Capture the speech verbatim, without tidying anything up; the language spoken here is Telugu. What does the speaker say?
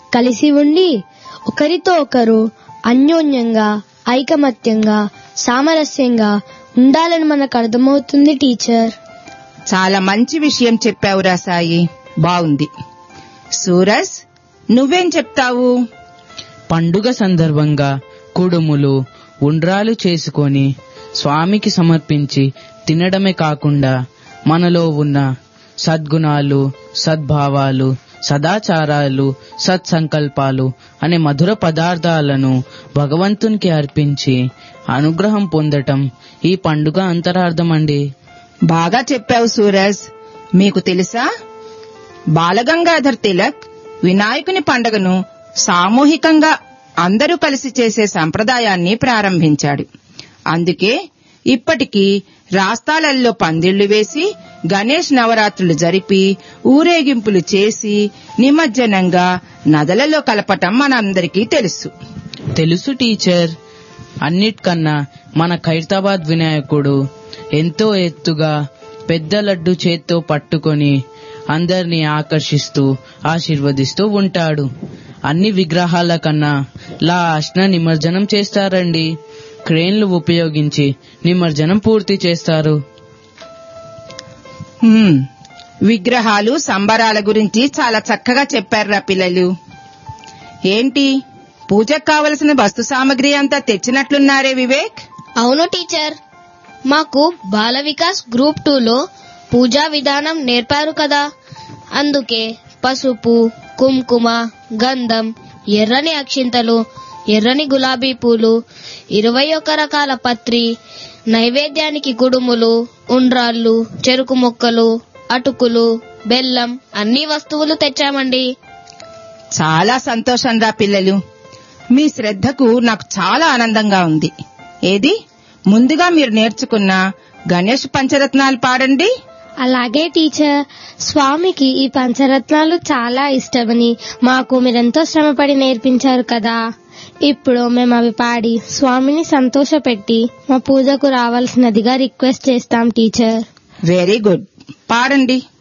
కలిసి ఉండి ఒకరితో ఒకరు అన్యోన్యంగా ఐకమత్యంగా సామరస్యంగా ఉండాలని మనకు అర్థమవుతుంది టీచర్. చాలా మంచి విషయం చెప్పావురా సాయి, బాగుంది. సూరజ్, నువ్వేం చెప్తావు? పండుగ సందర్భంగా కుడుములు ఉండ్రాలు చేసుకొని స్వామికి సమర్పించి తినడమే కాకుండా మనలో ఉన్న సద్గుణాలు, సద్భావాలు, సదాచారాలు, సత్సంకల్పాలు అనే మధుర పదార్థాలను భగవంతునికి అర్పించి అనుగ్రహం పొందటం ఈ పండుగ అంతరార్థం అండి. బాగా చెప్పావు సూరజ్. మీకు తెలుసా, బాలగంగాధర్ తిలక్ వినాయకుని పండుగను సామూహికంగా అందరూ కలిసి చేసే సంప్రదాయాన్ని ప్రారంభించాడు. అందుకే ఇప్పటికీ రాస్తాలల్లో పందిళ్లు వేసి గణేష్ నవరాత్రులు జరిపి ఊరేగింపులు చేసి నిమజ్జనంగా నదులలో కలపటం మనందరికీ తెలుసు. తెలుసు టీచర్. అన్నిటికన్నా మన ఖైరతాబాద్ వినాయకుడు ఎంతో ఎత్తుగా పెద్ద లడ్డు చేత్తో పట్టుకొని అందరినీ ఆకర్షిస్తూ ఆశీర్వదిస్తూ ఉంటాడు. అన్ని విగ్రహాల కన్నా లాస్ట్న నిమజ్జనం చేస్తారండి. క్రేన్లు ఉపయోగించి నిమజ్జనం పూర్తి చేస్తారు. విగ్రహాలు సంబరాల గురించి చాలా చక్కగా చెప్పారురా పిల్లలు. ఏంటి, పూజకు కావలసిన వస్తు సామగ్రి అంతా తెచ్చినట్లున్నారే వివేక్? అవును టీచర్, మాకు బాల వికాస్ గ్రూప్ టూలో పూజా విధానం నేర్పారు కదా. అందుకే పసుపు, కుంకుమ, గంధం, ఎర్రని అక్షింతలు, ఎర్రని గులాబీ పూలు, ఇరవై ఒక్క రకాల పత్రి, నైవేద్యానికి కుడుములు, ఉండ్రాళ్ళు, చెరుకు మొక్కలు, అటుకులు, బెల్లం అన్ని వస్తువులు తెచ్చామండి. చాలా సంతోషం రా పిల్లలు. మీ శ్రద్ధకు నాకు చాలా ఆనందంగా ఉంది. ఏది, ముందుగా మీరు నేర్చుకున్న గణేష్ పంచరత్నాలు పాడండి. అలాగే టీచర్. స్వామికి ఈ పంచరత్నాలు చాలా ఇష్టమని మాకు మీరెంతో శ్రమపడి నేర్పించారు కదా. ఇప్పుడు మేము అవి పాడి స్వామిని సంతోషపెట్టి మా పూజకు రావాల్సినదిగా రిక్వెస్ట్ చేస్తాం టీచర్. వెరీ గుడ్, పాడండి.